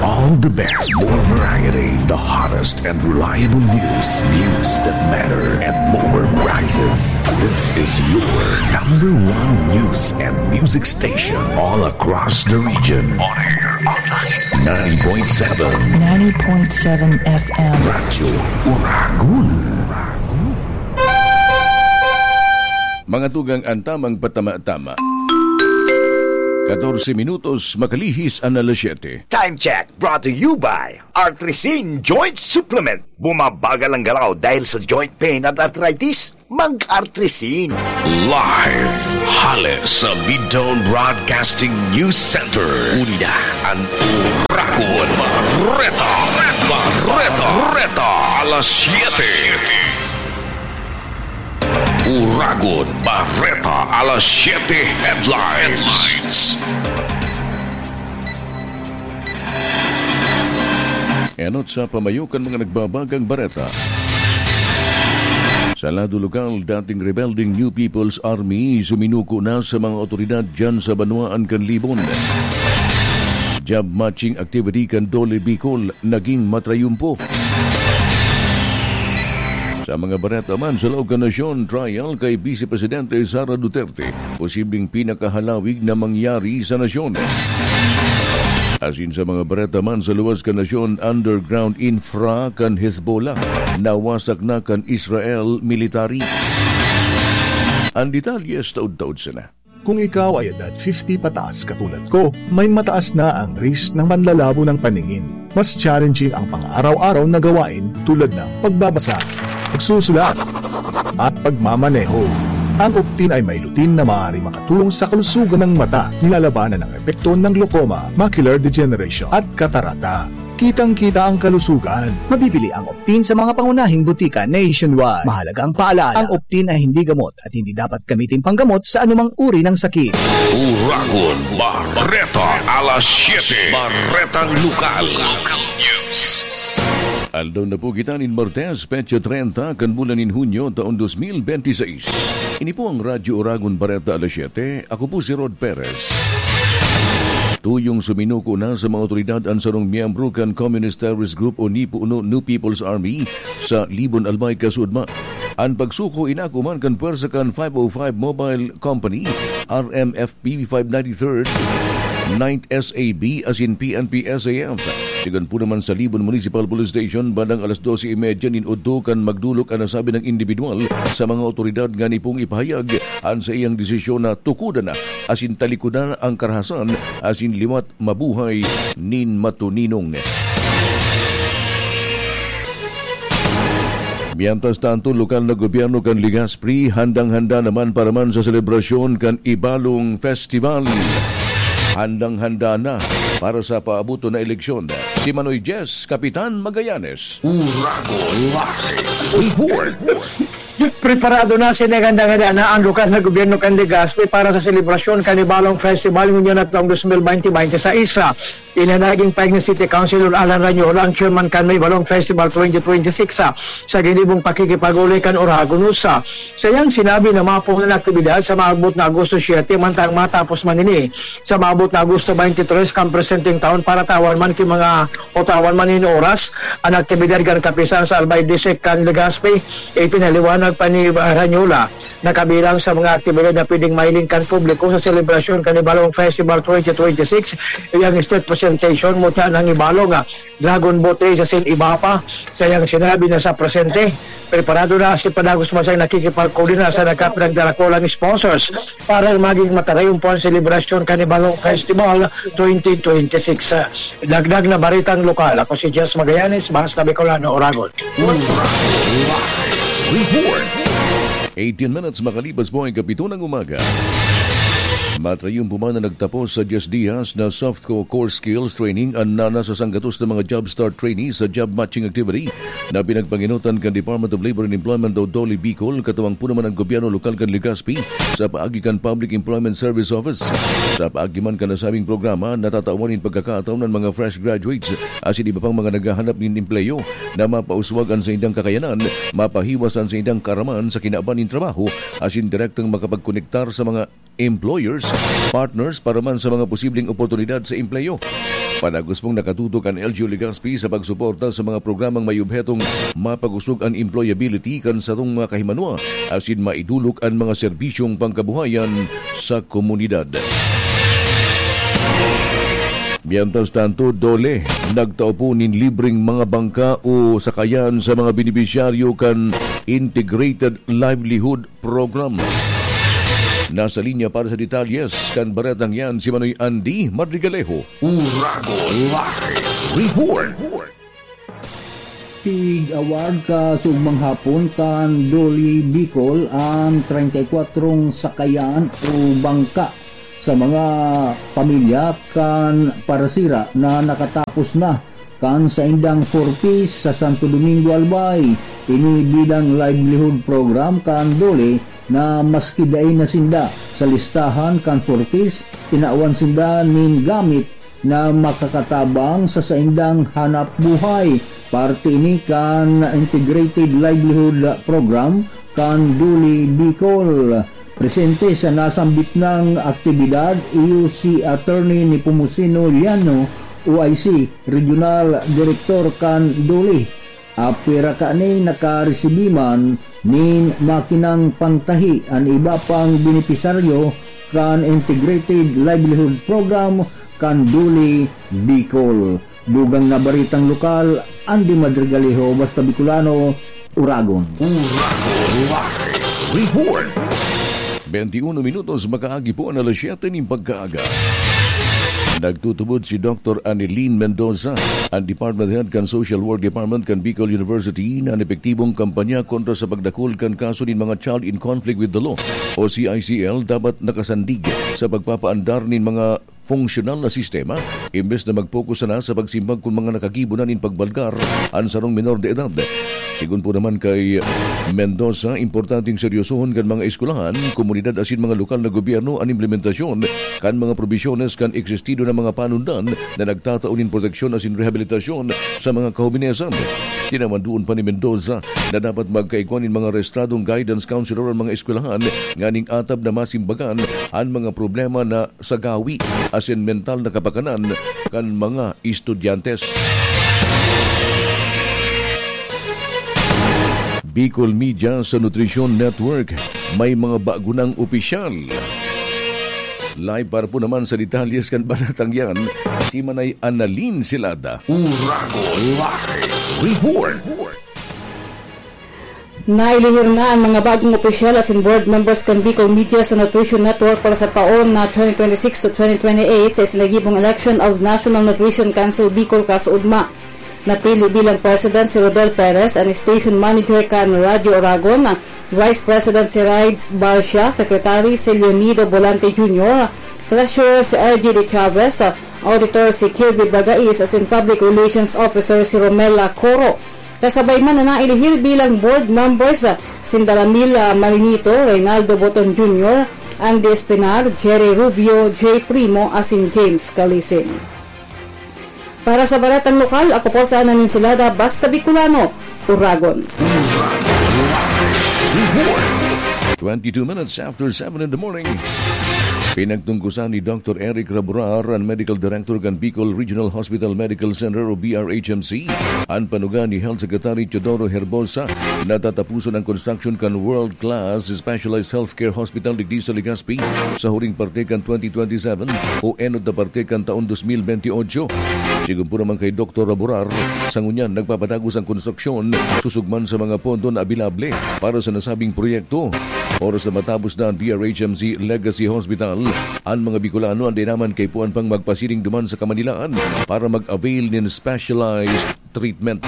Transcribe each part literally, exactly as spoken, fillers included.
All the best, more variety, the hottest and reliable news, news that matter, and more prizes. This is your number one news and music station all across the region. On air, online, ninety point seven. ninety point seven F M. Radyo Uragon. Mga tugang antamang patama-tama. fourteen minutos makalihis ang alas siyete. Time check brought to you by Artrisin Joint Supplement. Bumabagal ang galaw dahil sa joint pain at arthritis. Mag-Artrisin. Live hale sa Midtown Broadcasting News Center. Una ang Uragon. Barreta. Barreta. Barreta. alas siyete. Uragon Barreta alas siyete headlines. Enot sa pamayukan mga nagbabagang bareta. Sa lado lokal, dating rebelding New People's Army suminuko na sa mga otoridad dyan sa Banuaan kan Libon. Job matching activity kan Dole Bicol naging matrayumpo. Sa mga bareta man sa loob ng nasyon, trial kay Vice Presidente Sara Duterte, posibleng pinakahalawig na mangyari sa nasyon. Asin sa mga bareta man sa luwas kan nasyon, underground infra kan Hezbollah, nawasak na kan Israel military. Ang detalyes taod-taod sana. Kung ikaw ay edad fifty pataas katulad ko, may mataas na ang risk ng manlalabo ng paningin. Mas challenging ang pang-araw-araw na gawain tulad ng pagbabasa, pagsusulat, at pagmamaneho. Ang Optin ay may lutin na maaari makatulong sa kalusugan ng mata, nilalabanan ng epekto ng glaucoma, macular degeneration at katarata. Kitang-kita ang kalusugan. Mabibili ang Optin sa mga pangunahing butika nationwide. Mahalagang paalala, ang Optin ay hindi gamot at hindi dapat gamitin panggamot sa anumang uri ng sakit. Uragon Barreta alas siyete. Barretang Lokal. Local News. Aldaw na po kita nin Martes, petsa thirty, kan bulan nin Hunyo, taon twenty twenty-six. Ini po ang Radyo Uragon Barreta alas siyete. Ako po si Rod Perez. Tuyong suminuko na sa mga otoridad ang sarong miyembro kan Communist Terrorist Group o N I P O, New People's Army sa Libon Albay, Kasudma. Ang pagsuko inakuman kan pwersa kan five oh five Mobile Company, R M F P five ninety-third, ninth S A B as in P N P S A F. Sigan po naman sa Libon Municipal Police Station bandang alas twelve thirty nin udto kan magdulok ang nasabi ng individual sa mga otoridad nga ni pong ipahayag ang sa iyang desisyon na tukudan na asin talikudan ang karahasan asin liwat mabuhay nin matuninong. Mientras tanto, lokal na gobyerno kan Legazpi handang-handa naman para man sa selebrasyon kan Ibalong Festival. Handang-handa na para sa paabuto na eleksyon. Si Manoy Jess, Kapitan Magallanes. Uragon Report. Preparado na sinaganda-ganda na ang lokal na gobyerno kan Legazpi para sa selebrasyon Kanibalong Festival ngayon at taong twenty twenty-six. Inanaging pahig ng City Councilor Alan Rañola ang chairman kan Balong Festival twenty twenty-six sa ginibong pakikipag-uli kan Uragon. Sa iyang sinabi na mapong na aktibidad sa maabot na Agosto siyete mantang matapos man ini sa maabot na Agosto twenty-three kam presenting taon para tawan man ki mga o tawan man ini oras ang aktibidad kan kapisan sa Albay District kan Legazpi ipinaliwanag pa ni Rañola na kabilang sa mga aktibidad na pwedeng mailingkan publiko sa selebrasyon Kanibalong Festival twenty twenty-six iyang state presentation mula ng Ibalong Dragon Boat Race sa Sin Ibapa. Sa iyang sinabi na sa presente preparado na si Padagos Masay nakikipagkoordina sa nakapinagdarakolang sponsors para maging matarayong po ang selebrasyon Kanibalong Festival twenty twenty-six. Dagdag na baritang lokal. Ako si Jess Magallanes, Basta Bicolano, Uragon. Report. eighteen minutes makalipas po ang kapito ng umaga. Matrayong pumana nagtapos sa Jess Diaz na soft core skills training ang nana sa sanggatos ng mga job start trainees sa job matching activity na pinagpanginutan kan Department of Labor and Employment o Dole Bicol katuwang po naman ang gobyerno lokal kan Legazpi sa paagi kan Public Employment Service Office. Sa paagi man kan nasabing programa natatawanin pagkakataon ng mga fresh graduates asin iba pang mga naghahanap ng empleyo na mapauswagan sa indang kakayanan, mapahiwasan sa indang karaman sa kinaaban ng trabaho asin direktang makapagkonektar sa mga employers, partners para man sa mga posibleng oportunidad sa empleyo. Panagos mong nakatutok ang L G U Legazpi sa pagsuporta sa mga programang may obhetong mapagusog ang employability kan sa itong mga kahimanwa asin maidulok ang mga serbisyong pangkabuhayan sa komunidad. Mientras tanto, Dole, nagtao po nin libreng mga bangka o sakayan sa mga benepisyaryo kan Integrated Livelihood Program. Nasa linya para sa detalyes kan baretang yan si Manoy Andy Madrigalejo. Uragon Live Report. Tig-award ka sugmang hapon kan Doli Bicol ang thirty-four sakayan o bangka sa mga pamilya kan parasira na nakatapos na kan sa indang four piece sa Santo Domingo Albay. Ini bilang livelihood program kan Doli na maski daay na sinda sa listahan kan four piece, tinaawan sinda nin gamit na makakatabang sa saindang hanap buhay. Parte ini kan Integrated Livelihood Program kan Duli Bicol. Presente sa nasambit ng aktibidad iyo si Attorney ni Pumusino Liano, O I C, Regional Director kan Duli. Apira ka ni nakaresibiman nin makinang pantahi ang iba pang benepisaryo kan Integrated Livelihood Program kan Duli Bicol. Dugang na baritang lokal, Andy Madrigalejo, Basta Bicolano, Uragon. Uragon Live Report. twenty-one minutos makaagi po ang alas siyete ng pagkaaga. Nagtutubod si Doctor Annelene Mendoza, ang Department Head kan Social Work Department kan Bicol University na epektibong kampanya kontra sa pagdakol kan kaso nin mga child in conflict with the law o C I C L dapat nakasandig sa pagpapaandar nin mga fungsyonal na sistema imbes na mag-focus na sa pagsimbag kung mga nakagibunan in pagbalgar ang sarong minor de edad. Sigun po naman kay Mendoza, importanteng seryosohon kan mga eskulahan, komunidad asin mga lokal na gobyerno ang implementasyon kan mga probisyones kan eksistido na mga panundan na nagtataunin proteksyon asin rehabilitasyon sa mga kahubinesan. Tinamanduon pa ni Mendoza na dapat magkaigwan in mga restradong guidance counselor ang mga eskulahan nganing atab na masimbagan ang mga problema na sagawi asin mental na kapakanan kan mga estudyantes. Bicol Media sa Nutrition Network may mga bago ng opisyal. Live para po naman sa detalyes kan baratang yan, si Manay Annalene Silada. Uragon Live Report. Nailihir na ang mga bagong opisyal as in board members kan Bicol Media sa Nutrition Network para sa taon na twenty twenty-six to twenty twenty-eight sa isinagibong election of National Nutrition Council Bicol Kasudma. Napili bilang President si Rodel Perez, ang Station Manager kan Radio Oragon, Vice President si Rides Barcia, Secretary si Leonido Bolante Junior, Treasurer si R J De Chavez, Auditor si Kirby Bagais, as in Public Relations Officer si Romela Coro. Kasabay man na nailihir bilang board members si Dalamila Marinito, Reynaldo Boton Junior, Andy Espinar, Jerry Rubio, J. Primo, as in James Calisin. Para sa baratang lokal, ako po sa Ananin Silada, Basta Bicolano, Uragon. twenty-two minutes after seven in the morning. Pinagtungkusan ni Doctor Eric Raburar, ang Medical Director ng Bicol Regional Hospital Medical Center o B R H M C, ang panugan ni Health Secretary Teodoro Herbosa na tatapusan ang construction kan world-class specialized healthcare hospital digdi sa Legazpi sa huring parte kan twenty twenty-seven o enod na parte kan taon twenty twenty-eight. Sigun po naman kay Doctor Raburar, sa ngunyan nagpapatagos ang konstruksyon susugman sa mga pondo na abilable para sa nasabing proyekto. Oras na matapos na ang B R H M C Legacy Hospital, ang mga Bicolano ang dinaman kay puan pang magpasiring duman sa Kamanilaan para mag-avail ng specialized treatment.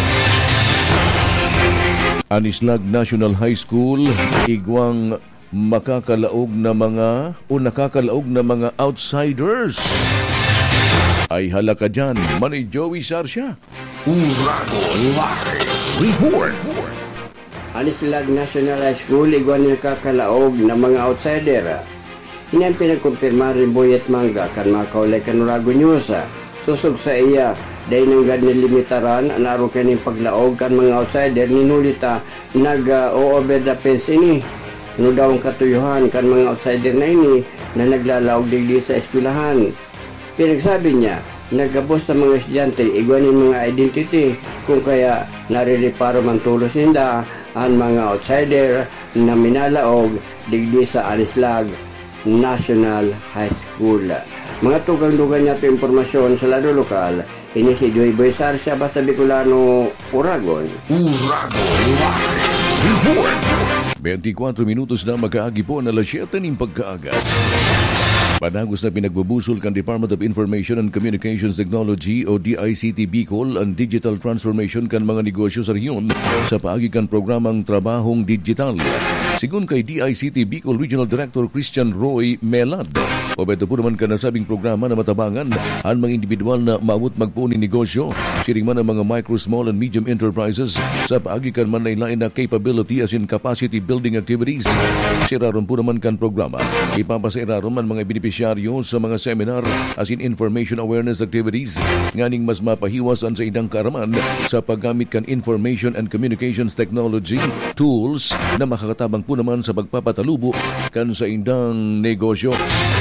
Anislag National High School, igwang makakalaog na mga o nakakalaog na mga outsiders. Ay halaka dyan, Manay Joey Sarsia. Uragon Live Report. Anislag National High School, igwan nakakalaog na mga outsider. Ini ang pinagkumpirma rin Boyet Manga kan mga kaulay kan Uragon News. Susog sa iya, dahil nang gad nilimitaran, anaro kaning paglaog kan mga outsider, ninulita nag-o-over the fence ini. ano daw ang katuyuhan kan mga outsider na ini na naglalaog digdi sa eskwelahan. Pinagsabi niya, nagkapos sa mga estudyante igwanin mga identity kung kaya narireparo man tulos ninda ang mga outsider na minalaog digdi sa Anislag National High School. Mga tugang-dugan niya ito impormasyon sa lado lokal, ini si Joy Boy Sarsia basta Bicolano, Uragon. Uragon Live Report. twenty-four minutos na magkaagi po na alas siyete ng pagkaaga. Panagos na pinagbubusol kan Department of Information and Communications Technology o D I C T Bicol ang digital transformation kan mga negosyo sa rehiyon sa paagi kan programang Trabahong Digital. Sigun kay D I C T Bicol Regional Director Christian Roy Melad, o beto po naman ka nasabing programa na matabangan ang mga individual na maabot magpunin negosyo, siring man ang mga micro, small and medium enterprises sa paagi kan man lain na capability as in capacity building activities. Siraron po naman kan programa, ipapasiraron man mga benepisyaryo sa mga seminar as in information awareness activities, nganing mas mapahiwasan sa idang kaaraman sa paggamit kan information and communications technology tools na makakatabang po naman sa pagpapatalubo kan sa indang negosyo.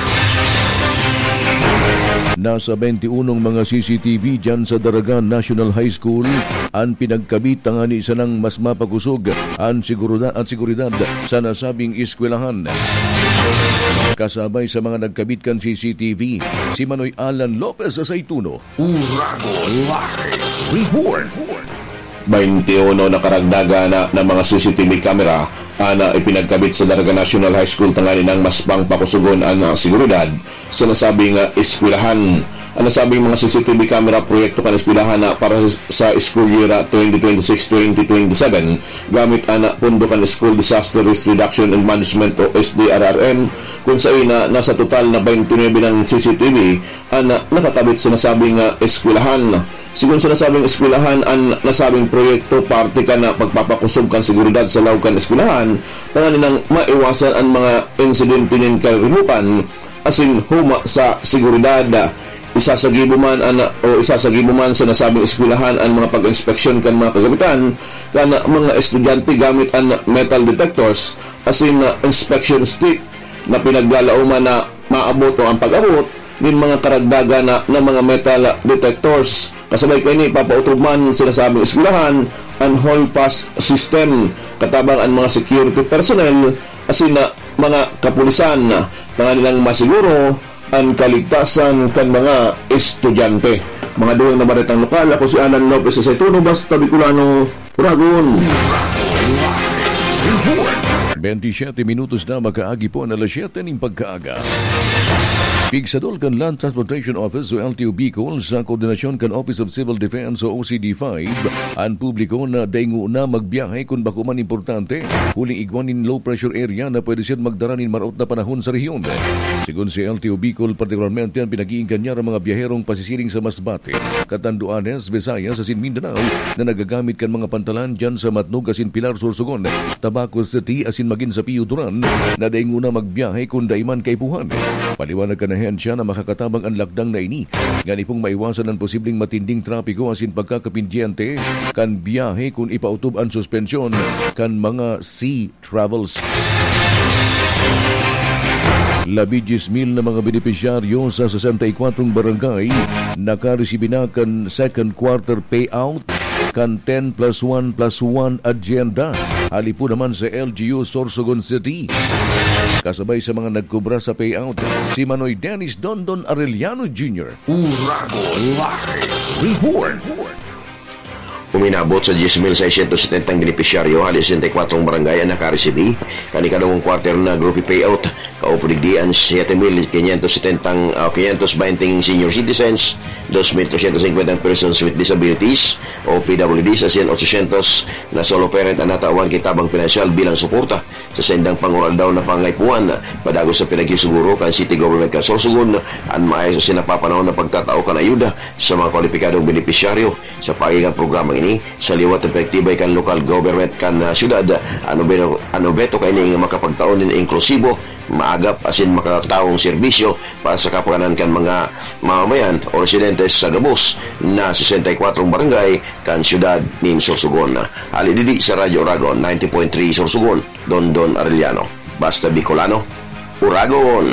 Nasa twenty-one mga C C T V dyan sa Daragan National High School ang pinagkabit tangani sa nang mas mapakusog ang seguridad at seguridad sa nasabing eskwelahan. Kasabay sa mga nagkabit kan C C T V, si Manoy Alan Lopez sa Saituno. Uragon Live Report. twenty-one na karagdaga na ng mga C C T V camera ana ipinagkabit sa Daraga National High School tangani ng mas pang pakusugon ang uh, seguridad sa nasabing uh, eskwelahan. Ang nasabing mga C C T V camera proyekto kan eskwelahan na para sa school year twenty twenty-six twenty twenty-seven gamit ang pondo kan School Disaster Risk Reduction and Management o S D R R M kung sa ina nasa total na twenty-nine ng C C T V ang uh, nakakabit sa nasabing uh, eskwelahan. Sigun sa nasabing eskwelahan ang nasabing proyekto parte ka na pagpapakusog kan seguridad sa lawag kan eskwelahan tangani nang maiwasan ang mga insidente nin kalimukan asin huma sa seguridad. Isasagibo man an, o isasagibo man sa nasabing eskwelahan ang mga pag-inspeksyon kan mga kagamitan kan mga estudyante gamit ang metal detectors asin uh, inspection stick na pinaglalauman na maabot o ang pag-abot ng mga karagdaga na ng mga metal detectors. Kasabay kayo ni papautob man sinasabing eskwelahan ang hall pass system katabang ang mga security personnel asin na mga kapulisan na nilang masiguro ang kaligtasan kan mga estudyante. Mga doon na baretang lokal, ako si Alan Lopez sa Saituno, basta Bicolano, Uragon. twenty-seven minutos na makaagi po na alas siyete ng pagkaaga. Pigsadol kan Land Transportation Office o L T O Bicol sa koordinasyon kan Office of Civil Defense o O C D five ang publiko na daingo na magbiyahe kung bako man importante huling igwanin low pressure area na pwede siya magdaranin maraot na panahon sa rehiyon. Sigun si L T O Bicol, partikularmente ang pinag-iinggan niya ang mga biyaherong pasisiling sa Masbate, Catanduanes, Visayas, asin Mindanao na nagagamit kan mga pantalan dyan sa Matnog asin Pilar, Sorsogon, Tabaco City asin magin sa Pio Duran na daingo na magbiyahe kung daiman kay Puhan. Paliwanag ka na siya na makakatabang ang lakdang na ini. Ngani pong maiwasan ang posibleng matinding trapiko asin pagkakapindyente kan biyahe kung ipautob ang suspensyon kan mga sea travels. Labidis mil na mga benepisyaryo sa sesenta-y-four barangay nakaresibi na kan second quarter payout kan ten plus one plus one agenda. Ali po naman sa L G U Sorsogon City. Kasabay sa mga nagkubra sa payout, si Manoy Dennis Dondon Arellano Junior Uragon Live Report. Uminabot sa ten mil seiscientos setenta benepisyaryo halos sesenta-y-four barangay ang nakaresibi kanikadawang quarter na grupo payout kaupuligdian seven mil quinientos setenta uh, quinientos twenty senior citizens, two mil trescientos cincuenta persons with disabilities o P W Ds asin eight hundred na solo parent ang natawan kitabang pinansyal bilang suporta sa sendang pangural daw na pangaypuan padagos sa pinagkisiguro kan City Government kan Sorsogon ang maayos sa sinapapanahon na pagtatao kan ayuda sa mga kwalipikadong benepisyaryo sa pagigang programa ini sa liwat epektibay kan local government kan uh, syudad ano beto ano beto kay ning makapagtaon nin inklusibo maagap asin makataong serbisyo para sa kapakanan kan mga mamamayan o residentes sa gabos na sesenta-y-four barangay kan syudad nin Sorsogon. Ali didi sa Radyo Uragon ninety point three Sorsogon, Dondon Arellano. Basta Bicolano, Uragon.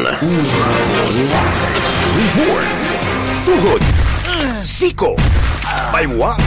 Report. Tuhod. Siko. Baywang.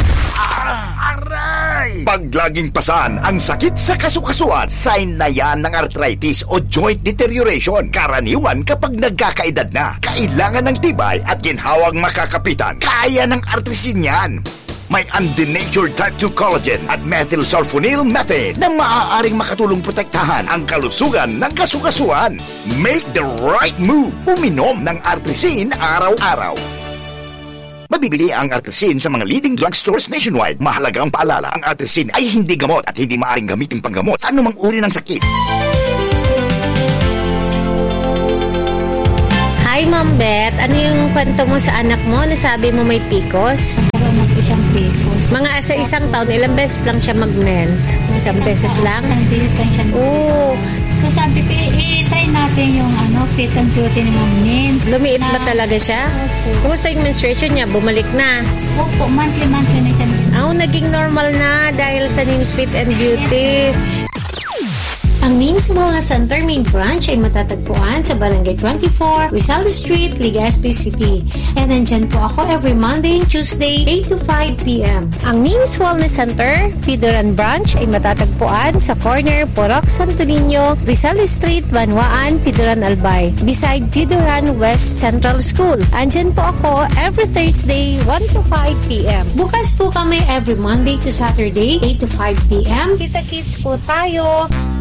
Aray! Pag laging pasan ang sakit sa kasukasuan, sign na yan ng arthritis o joint deterioration. Karaniwan kapag nagkakaedad na. Kailangan ng tibay at ginhawang makakapitan. Kaya ng artrisin yan. May undenatured type two collagen at methylsulfonyl methane na maaaring makatulong protektahan ang kalusugan ng kasukasuan. Make the right move. Uminom ng artrisin araw-araw. Mabibili ang artrisin sa mga leading drugstores nationwide. Mahalagang paalala, ang artrisin ay hindi gamot at hindi maaaring gamitin panggamot sa anumang uri ng sakit. Hi, Ma'am Beth. Ano yung kwento mo sa anak mo? Nasabi mo may P C O S? Marunong po siyang P C O S. Mga sa isang taon, ilang beses lang siya mag-mens? Isang beses lang? Isang beses lang siya. Oo. So sabi ko, i-try natin yung ano, fit and beauty ni Ma'am Nins. Lumiit ba talaga siya? Opo. Kumusta yung menstruation niya? Bumalik na? Opo, monthly-monthly na siya. Ah, naging normal na dahil sa Nins Fit and Beauty. Ang Nins Wellness Center main branch ay matatagpuan sa Barangay twenty-four, Rizal Street, Legazpi City. And nandyan po ako every Monday and Tuesday, eight to five p.m. Ang Nins Wellness Center, Pidoran Branch ay matatagpuan sa corner Porok Santo Niño, Rizal Street, Banwaan, Pidoran Albay, beside Pidoran West Central School. Andyan po ako every Thursday, one to five p.m. Bukas po kami every Monday to Saturday, eight to five p.m. Kita-kits po tayo!